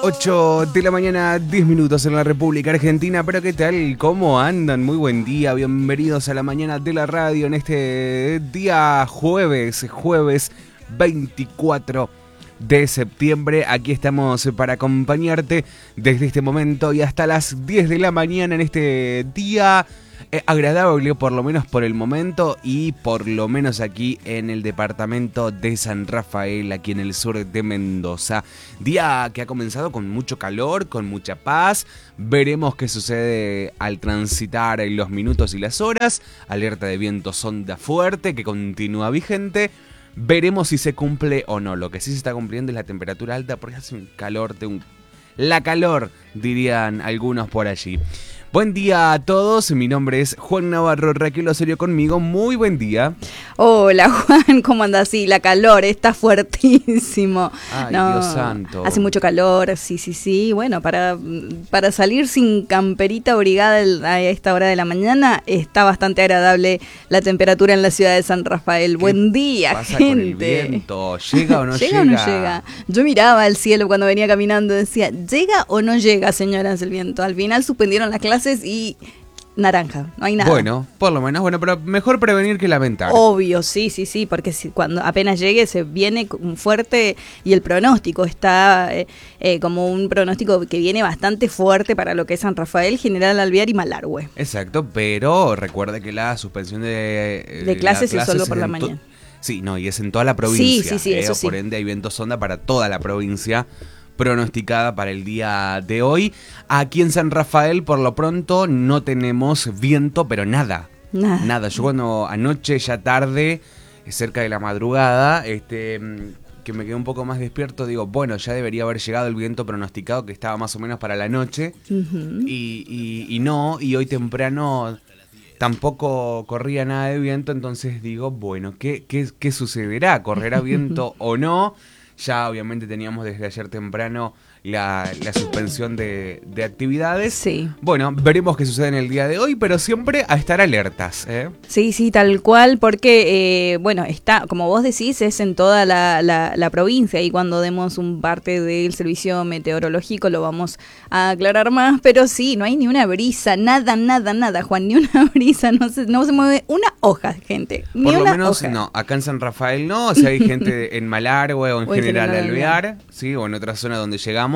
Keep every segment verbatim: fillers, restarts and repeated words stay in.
ocho de la mañana, diez minutos en la República Argentina. Pero ¿qué tal? ¿Cómo andan? Muy buen día, bienvenidos a la mañana de la radio en este día jueves, jueves veinticuatro de septiembre. Aquí estamos para acompañarte desde este momento y hasta las diez de la mañana en este día eh, agradable, por lo menos por el momento, y por lo menos aquí en el departamento de San Rafael, aquí en el sur de Mendoza. Día que ha comenzado con mucho calor, con mucha paz. Veremos qué sucede al transitar en los minutos y las horas. Alerta de viento sonda fuerte que continúa vigente. Veremos si se cumple o no. Lo que sí se está cumpliendo es la temperatura alta, porque hace un calor de un... La calor, dirían algunos por allí. Buen día a todos, mi nombre es Juan Navarro, Raquel Osorio conmigo, muy buen día. Hola Juan, ¿cómo andas? Sí, la calor está fuertísimo. Ay, no, Dios santo. Hace mucho calor, sí, sí, sí. Bueno, para, para salir sin camperita abrigada a esta hora de la mañana está bastante agradable la temperatura en la ciudad de San Rafael. Buen día, pasa gente. Con el viento? ¿Llega o no llega? ¿Llega o no llega? Yo miraba al cielo cuando venía caminando, decía, ¿llega o no llega, señoras, el viento? Al final suspendieron las clases y naranja, no hay nada. Bueno, por lo menos, bueno, pero mejor prevenir que lamentar. Obvio, sí, sí, sí, porque si, cuando apenas llegue se viene fuerte y el pronóstico está eh, eh, como un pronóstico que viene bastante fuerte para lo que es San Rafael, General Alvear y Malargüe. Exacto, pero recuerde que la suspensión de, eh, de clases es solo por la mañana. Sí, no, y es en toda la provincia. Sí, sí, sí, eh, eso sí. Por ende hay viento sonda para toda la provincia pronosticada para el día de hoy. Aquí en San Rafael, por lo pronto, no tenemos viento, pero nada. Nada. Nada. Yo cuando anoche, ya tarde, cerca de la madrugada, este, que me quedé un poco más despierto, digo, bueno, ya debería haber llegado el viento pronosticado, que estaba más o menos para la noche. Uh-huh. y, y, y no, y hoy temprano tampoco corría nada de viento, entonces digo, bueno, ¿qué, qué, qué sucederá? ¿Correrá viento o no? Ya obviamente teníamos desde ayer temprano la, la suspensión de, de actividades. Sí. Bueno, veremos qué sucede en el día de hoy, pero siempre a estar alertas, ¿eh? Sí, sí, tal cual, porque, eh, bueno, está, como vos decís, es en toda la, la, la provincia, y cuando demos un parte del servicio meteorológico lo vamos a aclarar más, pero sí, no hay ni una brisa, nada, nada, nada, Juan, ni una brisa, no se, no se mueve una hoja, gente, ni Por lo una menos, hoja. no, acá en San Rafael no, o sea, hay gente en Malargüe o en, o en General Alvear, sí, o en otra zona donde llegamos.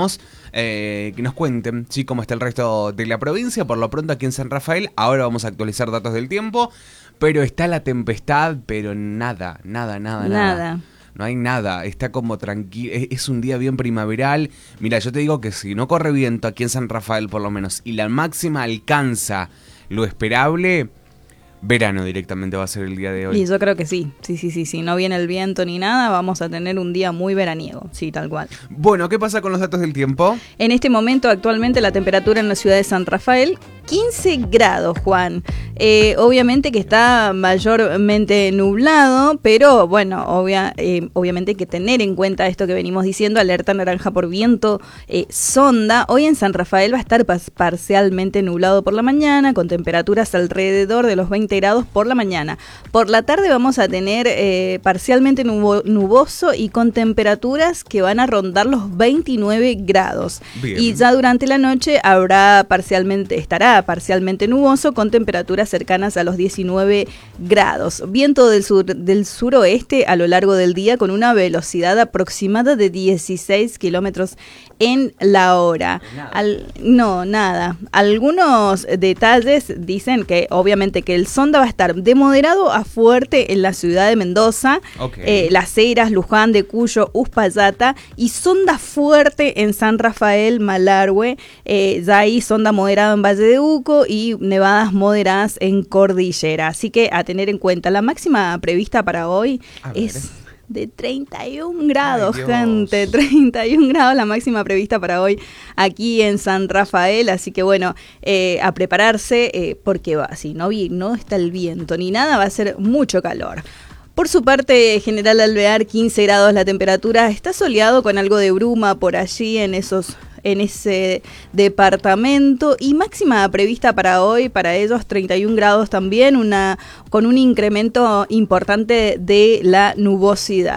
Eh, que nos cuenten, sí, cómo está el resto de la provincia. Por lo pronto aquí en San Rafael, ahora vamos a actualizar datos del tiempo, pero está la tempestad, pero nada, nada, nada, nada. Nada. No hay nada, está como tranquilo, es, es un día bien primaveral. Mira, yo te digo que si no corre viento aquí en San Rafael por lo menos, y la máxima alcanza lo esperable, verano directamente va a ser el día de hoy. Y yo creo que sí, sí, sí, sí, si no viene el viento ni nada, vamos a tener un día muy veraniego, sí, tal cual. Bueno, ¿qué pasa con los datos del tiempo? En este momento, actualmente, la temperatura en la ciudad de San Rafael, quince grados, Juan. Eh, obviamente que está mayormente nublado, pero bueno, obvia, eh, obviamente hay que tener en cuenta esto que venimos diciendo, alerta naranja por viento eh, sonda. Hoy en San Rafael va a estar pas- parcialmente nublado por la mañana, con temperaturas alrededor de los veinte grados por la mañana. Por la tarde vamos a tener eh, parcialmente nubo- nuboso y con temperaturas que van a rondar los veintinueve grados. Bien. Y ya durante la noche habrá parcialmente, estará parcialmente nuboso con temperaturas cercanas a los diecinueve grados. Viento del sur, del suroeste a lo largo del día con una velocidad aproximada de dieciséis kilómetros en la hora. Nada. Al, no, nada. Algunos detalles dicen que obviamente que el sonda va a estar de moderado a fuerte en la ciudad de Mendoza, okay. eh, Las Heras, Luján de Cuyo, Uspallata, y sonda fuerte en San Rafael, Malargüe, eh, ya ahí sonda moderado en Valle de Uco y nevadas moderadas en Cordillera. Así que a tener en cuenta, la máxima prevista para hoy es de treinta y un grados, ay, gente, treinta y un grados la máxima prevista para hoy aquí en San Rafael, así que bueno, eh, a prepararse eh, porque va, si no, no está el viento ni nada, va a ser mucho calor. Por su parte, General Alvear, quince grados la temperatura, está soleado con algo de bruma por allí en esos en ese departamento, y máxima prevista para hoy, para ellos treinta y un grados también, una con un incremento importante de la nubosidad.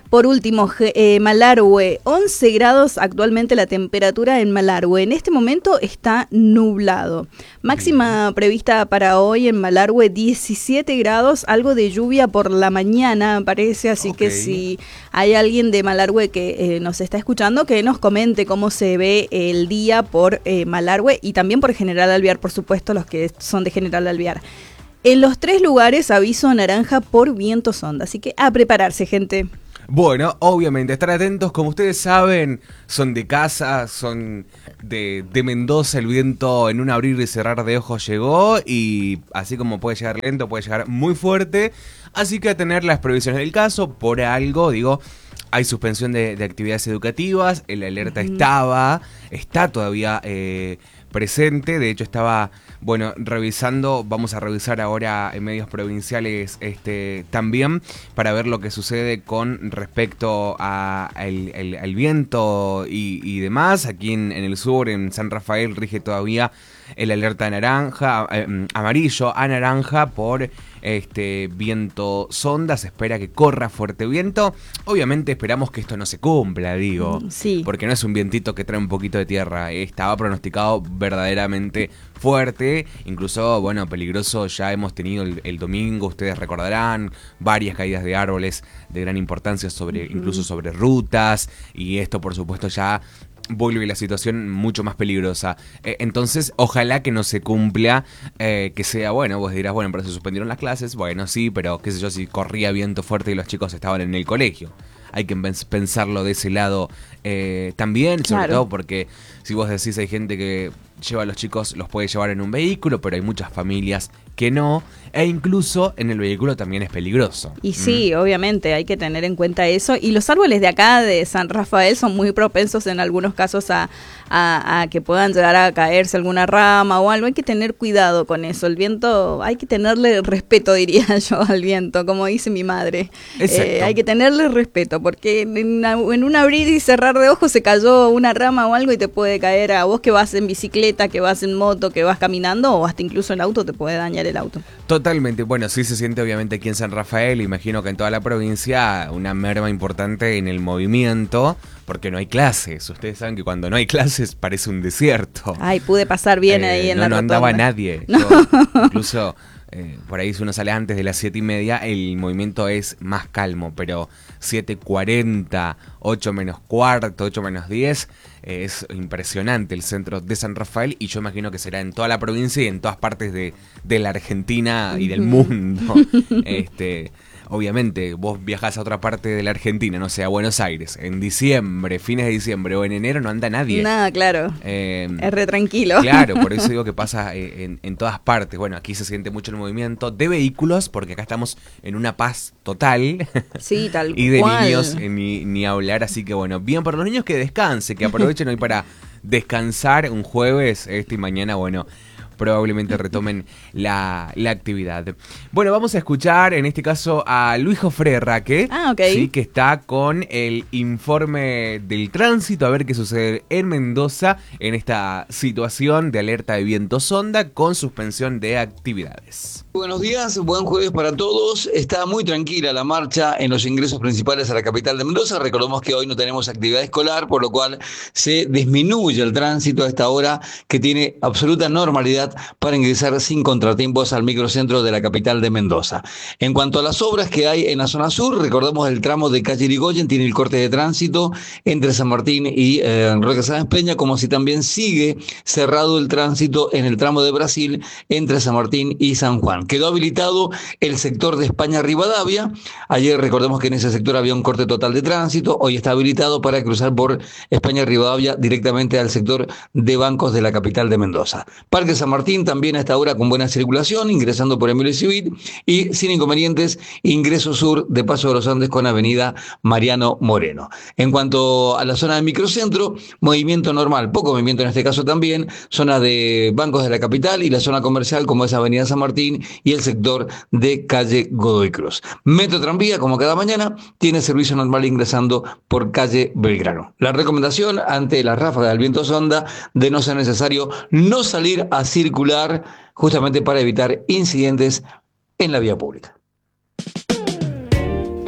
Por último, eh, Malargüe, once grados actualmente la temperatura en Malargüe. En este momento está nublado. Máxima prevista para hoy en Malargüe, diecisiete grados, algo de lluvia por la mañana parece, así okay. que si hay alguien de Malargüe que eh, nos está escuchando, que nos comente cómo se ve el día por eh, Malargüe y también por General Alvear, por supuesto, los que son de General Alvear. En los tres lugares aviso naranja por viento sonda, así que a prepararse, gente. Bueno, obviamente, estar atentos, como ustedes saben, son de casa, son de, de Mendoza, el viento en un abrir y cerrar de ojos llegó y así como puede llegar lento, puede llegar muy fuerte, así que a tener las previsiones del caso, por algo, digo, hay suspensión de, de actividades educativas, el alerta uh-huh. estaba, está todavía eh, presente, de hecho estaba... Bueno, revisando, vamos a revisar ahora en medios provinciales este también para ver lo que sucede con respecto a el, el, el viento y, y demás. Aquí en, en el sur, en San Rafael, rige todavía el alerta naranja, eh, amarillo a naranja por este viento sonda. Se espera que corra fuerte viento. Obviamente esperamos que esto no se cumpla, digo, sí. porque no es un vientito que trae un poquito de tierra. Estaba pronosticado verdaderamente fuerte, incluso, bueno, peligroso. Ya hemos tenido el, el domingo, ustedes recordarán, varias caídas de árboles de gran importancia, sobre, uh-huh. incluso sobre rutas, y esto por supuesto ya vuelve la situación mucho más peligrosa. Eh, entonces, ojalá que no se cumpla, eh, que sea, bueno, vos dirás, bueno, pero se suspendieron las clases, bueno, sí, pero qué sé yo, si corría viento fuerte y los chicos estaban en el colegio. Hay que pensarlo de ese lado eh, también, sobre claro. todo porque si vos decís hay gente que lleva a los chicos, los puede llevar en un vehículo, pero hay muchas familias que no, e incluso en el vehículo también es peligroso. Y sí, mm. obviamente hay que tener en cuenta eso, y los árboles de acá de San Rafael son muy propensos en algunos casos a, a, a que puedan llegar a caerse alguna rama o algo. Hay que tener cuidado con eso, el viento, hay que tenerle respeto, diría yo, al viento, como dice mi madre. Eh, hay que tenerle respeto, porque en, una, en un abrir y cerrar de ojos se cayó una rama o algo y te puede caer a vos que vas en bicicleta, que vas en moto, que vas caminando, o hasta incluso el auto te puede dañar el auto. Totalmente, bueno, sí se siente obviamente aquí en San Rafael, imagino que en toda la provincia, una merma importante en el movimiento, porque no hay clases. Ustedes saben que cuando no hay clases parece un desierto. Ay, pude pasar bien eh, ahí en no, la no rotonda. andaba nadie. No. Yo, incluso eh, por ahí si uno sale antes de las siete y media, el movimiento es más calmo, pero siete cuarenta, ocho menos cuarto, ocho menos diez, eh, es impresionante el centro de San Rafael, y yo imagino que será en toda la provincia y en todas partes de, de la Argentina y del mundo. este... Obviamente, vos viajás a otra parte de la Argentina, no sé, a Buenos Aires, en diciembre, fines de diciembre o en enero no anda nadie. Nada, claro. Eh, es re tranquilo. Claro, por eso digo que pasa en, en todas partes. Bueno, aquí se siente mucho el movimiento de vehículos, porque acá estamos en una paz total. Sí, tal cual. Y de niños, eh, ni, ni hablar, así que bueno, bien por los niños que descansen, que aprovechen hoy para descansar un jueves, este y mañana, bueno, probablemente retomen la, la actividad. Bueno, vamos a escuchar en este caso a Luijo Frerraque, ah, ok. ¿sí? Que está con el informe del tránsito, a ver qué sucede en Mendoza en esta situación de alerta de viento sonda con suspensión de actividades. Buenos días, buen jueves para todos. Está muy tranquila la marcha en los ingresos principales a la capital de Mendoza. Recordemos que hoy no tenemos actividad escolar, por lo cual se disminuye el tránsito a esta hora, que tiene absoluta normalidad para ingresar sin contratiempos al microcentro de la capital de Mendoza. En cuanto a las obras que hay en la zona sur, recordemos el tramo de calle Irigoyen tiene el corte de tránsito entre San Martín y eh, Roque Sáenz Peña, como si también sigue cerrado el tránsito en el tramo de Brasil entre San Martín y San Juan. Quedó habilitado el sector de España Rivadavia. Ayer recordemos que en ese sector había un corte total de tránsito. Hoy está habilitado para cruzar por España Rivadavia directamente al sector de bancos de la capital de Mendoza. Parque San Martín también a esta hora con buena circulación, ingresando por Emilio Civit, y sin inconvenientes, ingreso sur de Paso de los Andes con avenida Mariano Moreno. En cuanto a la zona del microcentro, movimiento normal, poco movimiento en este caso también, zona de bancos de la capital y la zona comercial como es avenida San Martín y el sector de calle Godoy Cruz. Metro Tranvía, como cada mañana, tiene servicio normal ingresando por calle Belgrano. La recomendación ante la ráfaga del viento sonda de no ser necesario no salir a circular, justamente para evitar incidentes en la vía pública.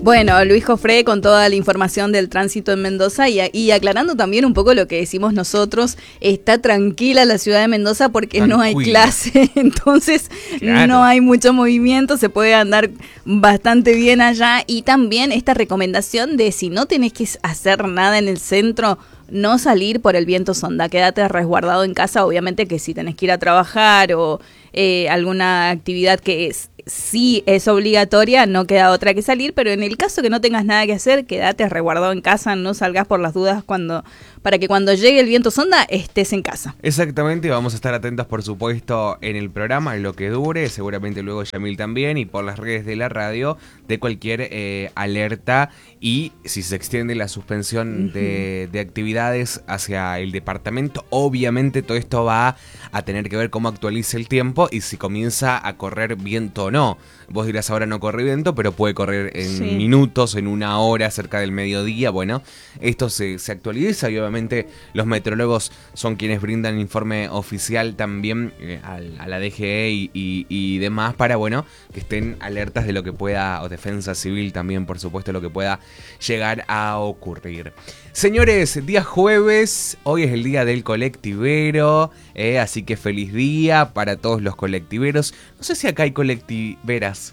Bueno, Luis Jofré con toda la información del tránsito en Mendoza y, y aclarando también un poco lo que decimos nosotros, está tranquila la ciudad de Mendoza porque Tranquila. no hay clase, entonces claro. no hay mucho movimiento, se puede andar bastante bien allá y también esta recomendación de si no tenés que hacer nada en el centro, no salir por el viento sonda, quédate resguardado en casa, obviamente que si tenés que ir a trabajar o eh, alguna actividad que es sí es obligatoria, no queda otra que salir, pero en el caso que no tengas nada que hacer, quédate resguardado en casa, no salgas por las dudas cuando para que cuando llegue el viento sonda estés en casa. Exactamente, vamos a estar atentos por supuesto en el programa, en lo que dure, seguramente luego Yamil también y por las redes de la radio de cualquier eh, alerta y si se extiende la suspensión uh-huh. de, de actividades hacia el departamento, obviamente todo esto va a tener que ver cómo actualice el tiempo y si comienza a correr viento o no. Vos dirás ahora no corre viento, pero puede correr en sí. minutos, en una hora, cerca del mediodía. Bueno, esto se, se actualiza y obviamente los meteorólogos son quienes brindan informe oficial también eh, a, a la D G E y, y, y demás para, bueno, que estén alertas de lo que pueda, o defensa civil también, por supuesto, lo que pueda llegar a ocurrir. Señores, día jueves, hoy es el día del colectivero, eh, así que feliz día para todos los colectiveros. No sé si acá hay colectiveras.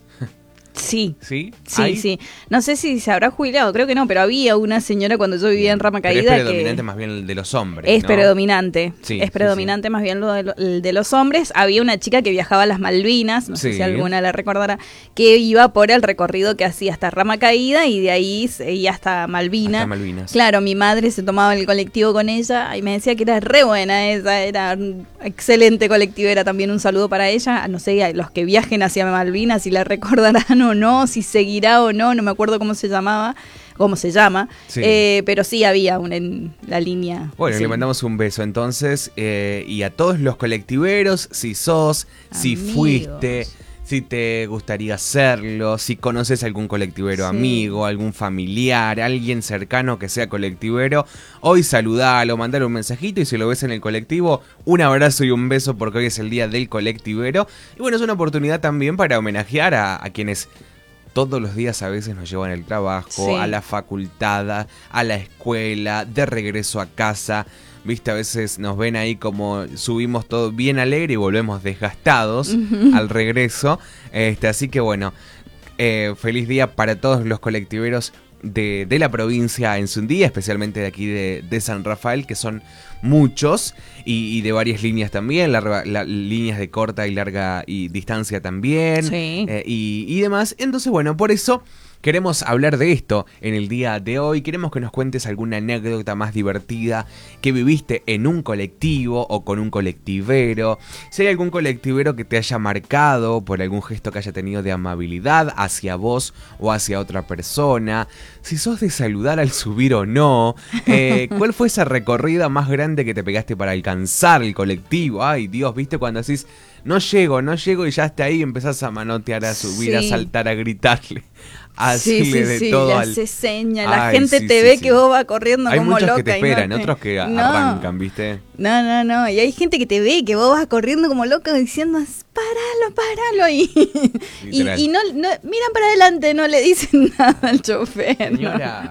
Sí, sí, sí, ¿Hay? sí. No sé si se habrá jubilado, creo que no, pero había una señora cuando yo vivía en Rama Caída. Pero es predominante que más bien el de los hombres. Es ¿no? predominante, sí, es predominante sí, sí. más bien lo de, lo, el de los hombres. Había una chica que viajaba a las Malvinas, no sí. sé si alguna la recordará, que iba por el recorrido que hacía hasta Rama Caída y de ahí seguía hasta Malvinas. Hasta Malvinas. Claro, mi madre se tomaba el colectivo con ella y me decía que era re buena esa, era excelente colectivera. También un saludo para ella. No sé, los que viajen hacia Malvinas, si la recordarán o no, si seguirá o no, no me acuerdo cómo se llamaba, cómo se llama, sí. eh, pero sí había una en la línea. Bueno, sí. le mandamos un beso entonces, eh, y a todos los colectiveros, si sos, Amigos. si fuiste, si te gustaría hacerlo, si conoces algún colectivero sí. amigo, algún familiar, alguien cercano que sea colectivero, hoy saludalo, mandale un mensajito y si lo ves en el colectivo, un abrazo y un beso porque hoy es el día del colectivero. Y bueno, es una oportunidad también para homenajear a, a quienes todos los días a veces nos llevan al trabajo, sí. a la facultad, a la escuela, de regreso a casa. Viste, a veces nos ven ahí como subimos todo bien alegre y volvemos desgastados uh-huh. al regreso. Este, así que bueno, eh, feliz día para todos los colectiveros de, de la provincia en su día, especialmente de aquí de, de San Rafael, que son muchos y, y de varias líneas también, la, la, líneas de corta y larga y distancia también sí. eh, y, y demás. Entonces, bueno, por eso queremos hablar de esto en el día de hoy. Queremos que nos cuentes alguna anécdota más divertida que viviste en un colectivo o con un colectivero. Si hay algún colectivero que te haya marcado por algún gesto que haya tenido de amabilidad hacia vos o hacia otra persona. Si sos de saludar al subir o no. Eh, ¿Cuál fue esa recorrida más grande que te pegaste para alcanzar el colectivo? Ay, Dios, ¿viste cuando decís no llego, no llego y ya está ahí y empezás a manotear, a subir, sí. a saltar, a gritarle? Así sí, sí, de sí, todo le al... hace seña, la Ay, gente sí, te sí, ve sí. que vos vas corriendo hay como loca. Hay muchos que te esperan, no te... otros que no. arrancan, ¿viste? No, no, no, y hay gente que te ve que vos vas corriendo como loca diciendo, páralo, páralo, y, y, y no, no, miran para adelante, no le dicen nada al chofer. Señora,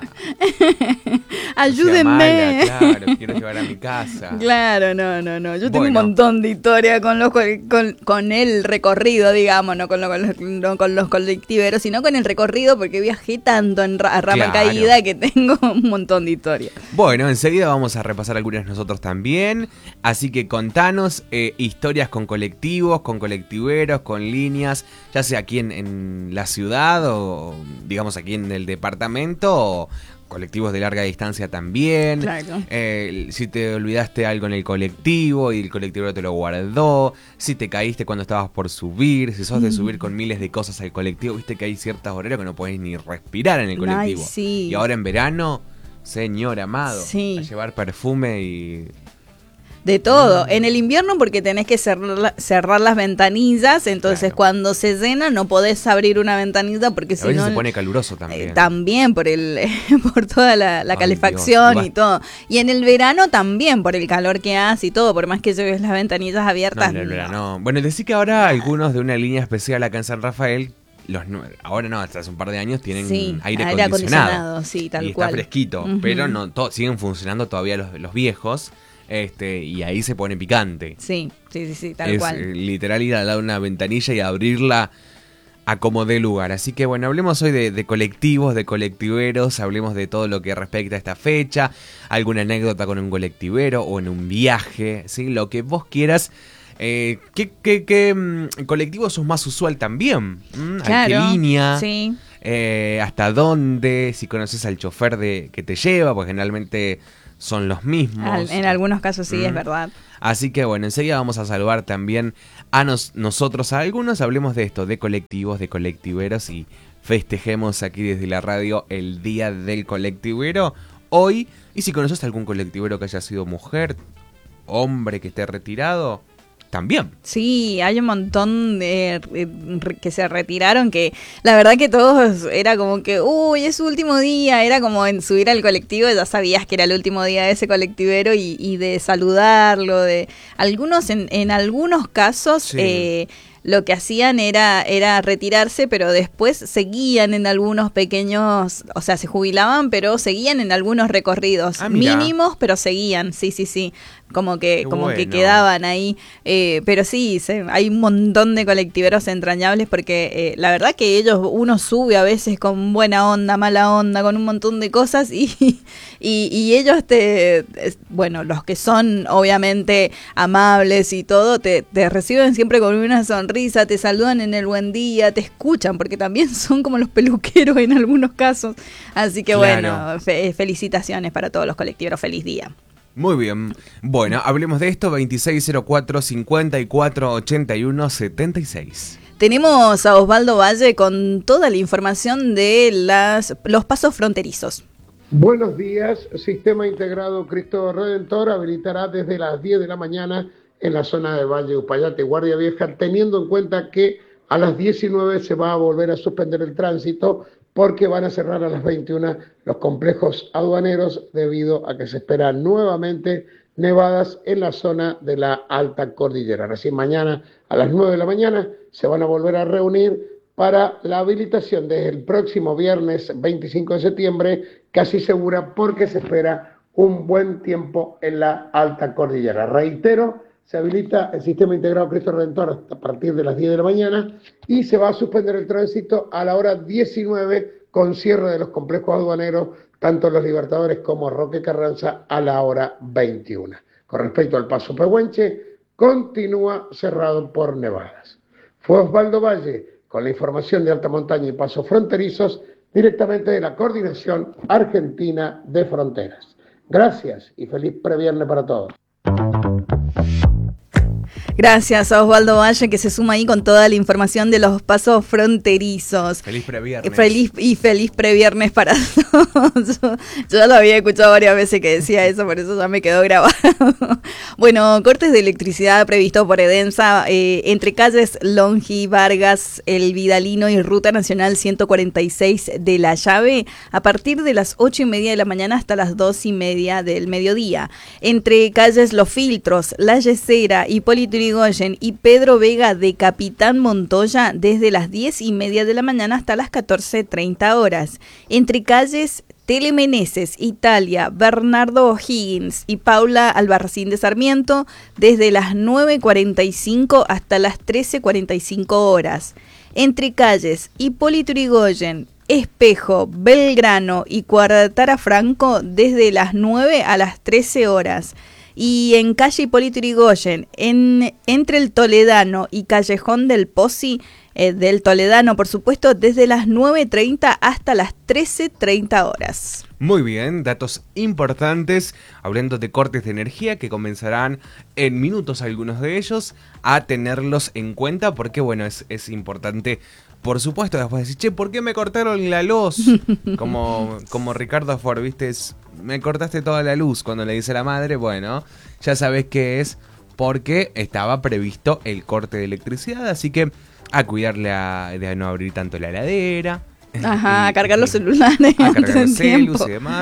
ayúdenme. Mala, claro, quiero llevar a mi casa. Claro, no, no, no, yo tengo bueno. un montón de historia con los con, con el recorrido, digamos, no con, lo, con, los, no con los colectiveros, sino con el recorrido, porque viajé tanto en ra, a Rama claro. Caída que tengo un montón de historia. Bueno, enseguida vamos a repasar algunas nosotros también, así que contanos eh, historias con colectivos, con colectiveros, con líneas, ya sea aquí en, en la ciudad o digamos aquí en el departamento o colectivos de larga distancia también. Claro. Eh, si te olvidaste algo en el colectivo y el colectivo te lo guardó, si te caíste cuando estabas por subir, si sos de subir con miles de cosas al colectivo, viste que hay ciertas horarios que no podés ni respirar en el colectivo. Ay, sí. Y ahora en verano, señor amado, sí. a llevar perfume y... De todo, en el invierno porque tenés que cerrar, cerrar las ventanillas, entonces claro. cuando se llena no podés abrir una ventanilla porque si no... se pone caluroso también. Eh, también por el por toda la, la Ay, calefacción Dios. y todo. Y en el verano también por el calor que hace y todo, por más que lleves las ventanillas abiertas. No, en el verano. Bueno, decí que ahora algunos de una línea especial acá en San Rafael los ahora no, hasta hace un par de años tienen sí, aire, aire acondicionado, acondicionado, sí, tal y cual. está fresquito, Uh-huh. pero no to, siguen funcionando todavía los, los viejos, este y ahí se pone picante. Sí, sí, sí, sí, tal es, cual. Eh, literal ir a dar una ventanilla y abrirla a como dé lugar. Así que bueno, hablemos hoy de, de colectivos, de colectiveros, hablemos de todo lo que respecta a esta fecha, alguna anécdota con un colectivero o en un viaje, ¿sí? Lo que vos quieras. Eh, ¿Qué, qué, qué mm, colectivo sos más usual también? ¿Mm? Claro, ¿A qué línea? Sí. Eh, ¿Hasta dónde? Si conoces al chofer de que te lleva, porque generalmente son los mismos. Al, en algunos casos sí, ¿Mm? es verdad. Así que bueno, enseguida vamos a saludar también a nos, nosotros, a algunos. Hablemos de esto, de colectivos, de colectiveros, y festejemos aquí desde la radio el Día del Colectivero hoy. Y si conoces algún colectivero que haya sido mujer, hombre, que esté retirado, también. Sí, hay un montón de eh, que se retiraron, que la verdad que todos era como que, uy, es su último día, era como en subir al colectivo, ya sabías que era el último día de ese colectivero y, y de saludarlo, de algunos, en, en algunos casos, Sí. eh, lo que hacían era, era retirarse, pero después seguían en algunos pequeños, o sea, se jubilaban, pero seguían en algunos recorridos Ah, mira. mínimos, pero seguían, sí, sí, sí, como que, Qué como bueno. que quedaban ahí, eh, pero sí, se, hay un montón de colectiveros entrañables porque eh, la verdad que ellos, uno sube a veces con buena onda, mala onda, con un montón de cosas y, y, y ellos te, es, bueno, los que son obviamente amables y todo, te, te reciben siempre con una sonrisa, te saludan en el buen día, te escuchan, porque también son como los peluqueros en algunos casos, así que Claro. bueno, fe, felicitaciones para todos los colectiveros, feliz día. Muy bien. Bueno, hablemos de esto. Veintiséis cero cuatro, cincuenta y cuatro, ochenta y uno, setenta y seis. Tenemos a Osvaldo Valle con toda la información de las, los pasos fronterizos. Buenos días. Sistema Integrado Cristo Redentor habilitará desde las diez de la mañana en la zona de Valle Upayate, Guardia Vieja, teniendo en cuenta que a las diecinueve se va a volver a suspender el tránsito porque van a cerrar a las veintiuna los complejos aduaneros debido a que se esperan nuevamente nevadas en la zona de la Alta Cordillera. Recién mañana a las nueve de la mañana se van a volver a reunir para la habilitación desde el próximo viernes veinticinco de septiembre, casi segura porque se espera un buen tiempo en la Alta Cordillera. Reitero, se habilita el Sistema Integrado Cristo Redentor a partir de las diez de la mañana y se va a suspender el tránsito a la hora diecinueve con cierre de los complejos aduaneros, tanto Los Libertadores como Roque Carranza, a la hora veintiuna. Con respecto al paso Pehuenche, continúa cerrado por nevadas. Fue Osvaldo Valle con la información de alta montaña y pasos fronterizos directamente de la Coordinación Argentina de Fronteras. Gracias y feliz previernes para todos. Gracias a Osvaldo Valle que se suma ahí con toda la información de los pasos fronterizos. Feliz previernes. Feliz y feliz previernes para todos. Yo, yo ya lo había escuchado varias veces que decía eso, por eso ya me quedó grabado. Bueno, cortes de electricidad previsto por Edemsa eh, entre calles Longi, Vargas, El Vidalino y Ruta Nacional ciento cuarenta y seis de La Llave a partir de las ocho y media de la mañana hasta las dos y media del mediodía. Entre calles Los Filtros, La Yesera, Hipólito Yrigoyen y Pedro Vega de Capitán Montoya desde las diez y media de la mañana hasta las catorce treinta horas. Entre calles Tele Meneses, Italia, Bernardo O'Higgins y Paula Albarracín de Sarmiento desde las nueve cuarenta y cinco hasta las trece cuarenta y cinco horas. Entre calles Hipólito Yrigoyen, Espejo, Belgrano y Cuartara Franco desde las nueve a las trece horas. Y en calle Hipólito Yrigoyen, en, entre el Toledano y Callejón del Pozzi, eh, del Toledano, por supuesto, desde las nueve treinta hasta las trece treinta horas. Muy bien, datos importantes, hablando de cortes de energía que comenzarán en minutos algunos de ellos, a tenerlos en cuenta porque, bueno, es, es importante. Por supuesto, después decir, che, ¿por qué me cortaron la luz? Como, como Ricardo Ford, ¿viste? Es, me cortaste toda la luz cuando le dice a la madre. Bueno, ya sabés qué es, porque estaba previsto el corte de electricidad. Así que a cuidarle a, de no abrir tanto la heladera. Ajá, y, a cargar y, los celulares. A cargar los tiempo. celus y demás.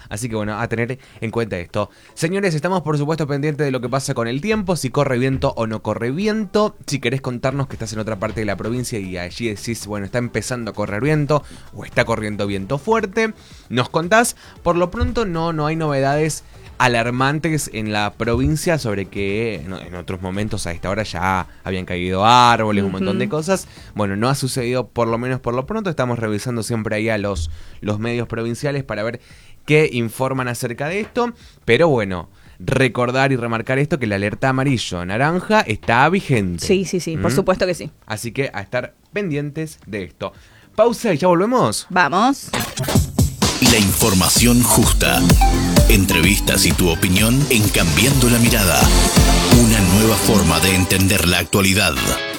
Así que bueno, a tener en cuenta esto. Señores, estamos por supuesto pendientes de lo que pasa con el tiempo, si corre viento o no corre viento. Si querés contarnos que estás en otra parte de la provincia y allí decís, bueno, está empezando a correr viento o está corriendo viento fuerte, nos contás. Por lo pronto no, no hay novedades alarmantes en la provincia sobre que en otros momentos a esta hora ya habían caído árboles, uh-huh. un montón de cosas. Bueno, no ha sucedido por lo menos por lo pronto. Estamos revisando siempre ahí a los, los medios provinciales para ver qué informan acerca de esto. Pero bueno, recordar y remarcar esto, que la alerta amarillo naranja está vigente. Sí, sí, sí, ¿Mm? por supuesto que sí. Así que a estar pendientes de esto. Pausa y ya volvemos. Vamos. La información justa. Entrevistas y tu opinión en Cambiando la Mirada. Una nueva forma de entender la actualidad.